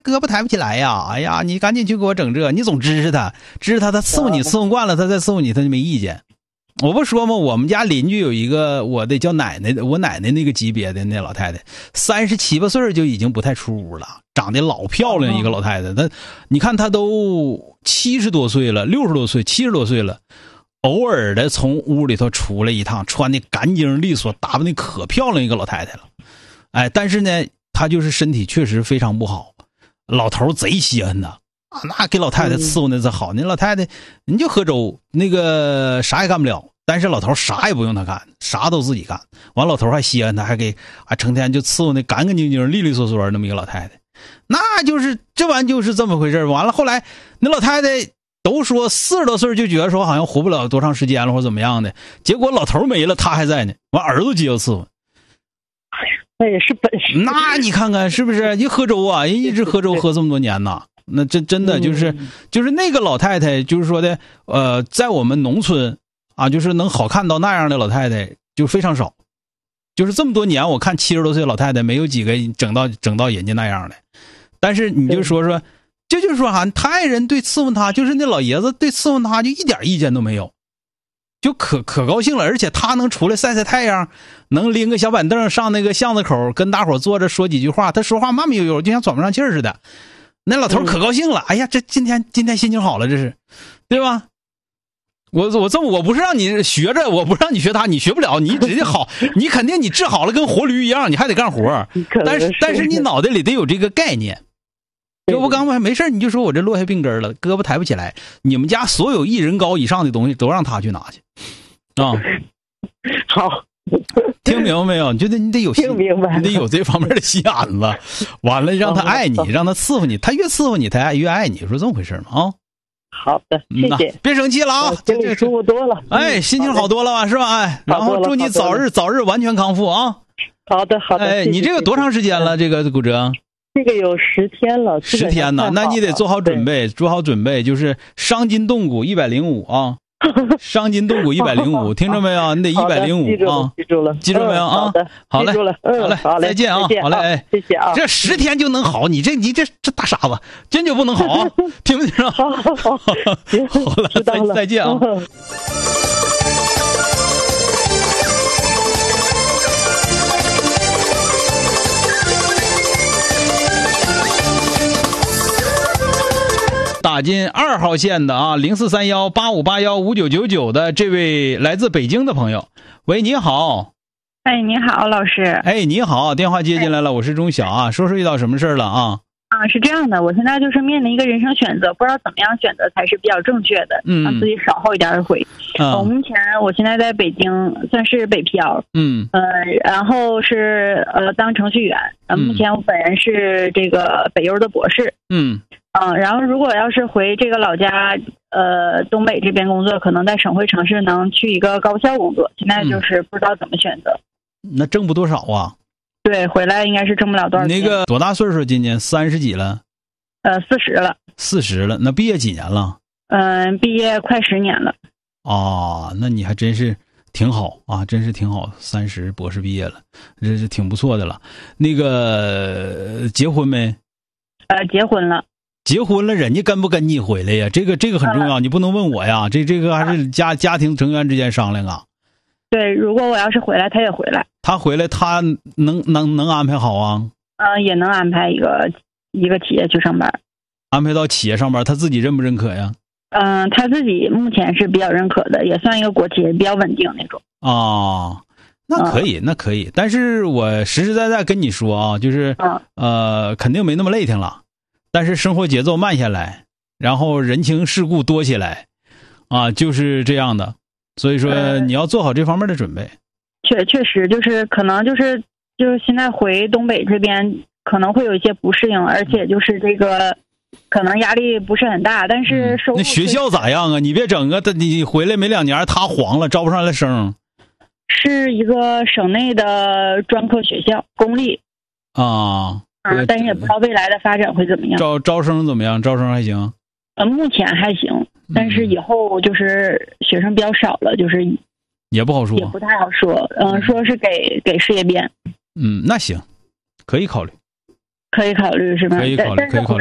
胳膊抬不起来呀，哎呀，你赶紧去给我整这，你总支持他，他伺候你伺候惯了，他再伺候你他就没意见。我不说吗？我们家邻居有一个我得叫奶奶的，我奶奶那个级别的那老太太，37、8岁就已经不太出屋了，长得老漂亮一个老太太。她，你看她都70多岁了，60多岁，70多岁了，偶尔的从屋里头出来一趟，穿的干净利索，打扮的可漂亮一个老太太了。哎，但是呢，她就是身体确实非常不好，老头贼稀罕呐。那给老太太伺候那才好，那老太太你就喝粥，那个啥也干不了，但是老头啥也不用他干，啥都自己干。完老头还稀罕他，还成天就伺候那干干净净、利利索索那么一个老太太。那就是这玩意就是这么回事。完了后来那老太太都说40多岁就觉得说好像活不了多长时间了或者怎么样的，结果老头没了，他还在呢。完儿子接着伺候。 那也是本事。 那你看看是不是？一喝粥啊，人一直喝粥喝这么多年呐。那真的就是那个老太太，就是说的在我们农村啊，就是能好看到那样的老太太就非常少，就是这么多年我看70多岁老太太没有几个整到人家那样的。但是你就说这就是说他爱人对伺候他，就是那老爷子对伺候他就一点意见都没有，就可高兴了。而且他能出来晒晒太阳，能拎个小板凳上那个巷子口跟大伙坐着说几句话，他说话慢慢悠悠，就像喘不上气儿似的。那老头可高兴了，哎呀，这今天心情好了，这是，对吧？我不是让你学着，我不让你学他，你学不了，你直接好，你肯定你治好了跟活驴一样，你还得干活。但是你脑袋里得有这个概念。要不刚才没事你就说我这落下病根了，胳膊抬不起来，你们家所有1人高以上的东西都让他去拿去啊。 好。 听明白没有？你得有心，你得有这方面的心眼子。完了，让他爱你，让他伺候你，他越伺候你，他越爱你，说这么回事吗？啊， 好的，谢谢。 别生气了啊， 这舒服多了。 哎，心情好多了吧？是吧？哎，然后祝你早日完全康复啊。 好的。 哎，你这个多长时间了？这个骨折？ 这个有10天了。 10天呢？那你得做好准备，就是伤筋动骨105啊。伤筋动骨105，听着没有？你得105啊！记住了没有啊？好嘞，好嘞，再见啊！好嘞，哎， 谢谢啊！ 这10天就能好，你这大傻子，坚决不能好啊！听没听着？ 好了，再见啊！打进2号线的啊，043185815999的这位来自北京的朋友，喂，你好。 哎，你好，老师。 哎，你好，电话接进来了，我是钟晓啊，说遇到什么事了啊？ 是这样的，我现在就是面临一个人生选择，不知道怎么样选择才是比较正确的，让自己少后一点悔。我现在在北京，算是北漂，然后是当程序员，目前我本人是这个北邮的博士，然后如果要是回这个老家，东北这边工作，可能在省会城市能去一个高校工作，现在就是不知道怎么选择。 那挣不多少啊？ 对，回来应该是挣不了多少钱。 那个多大岁数？今年30几了 ？40了。 40了，那毕业几年了？ 毕业快10年了。 哦，那你还真是挺好啊，真是挺好，30博士毕业了，这是挺不错的了。那个结婚没？ 结婚了。 结婚了，人家跟不跟你回来呀？这个很重要，你不能问我呀。这个还是家庭成员之间商量啊。 对，如果我要是回来，他也回来。 他回来，他能安排好啊？ 也能安排一个企业去上班。 安排到企业上班，他自己认不认可呀？ 他自己目前是比较认可的，也算一个国企，比较稳定那种。 啊，那可以，那可以。但是我实实在在跟你说啊，就是肯定没那么累挺了，但是生活节奏慢下来，然后人情世故多起来，啊，就是这样的。所以说你要做好这方面的准备。 确实就是可能就是现在回东北这边可能会有一些不适应，而且就是这个可能压力不是很大，但是收入那学校咋样啊？你别整个你回来没2年他黄了，招不上来生。 是一个省内的专科学校，公立啊。 但是也不知道未来的发展会怎么样。 招生怎么样？招生还行？ 目前还行，但是以后就是学生比较少了，就是也不好说， 也不太好说。说是给事业编。 那行，可以考虑。 可以考虑是吧？ 可以考虑，可以考虑。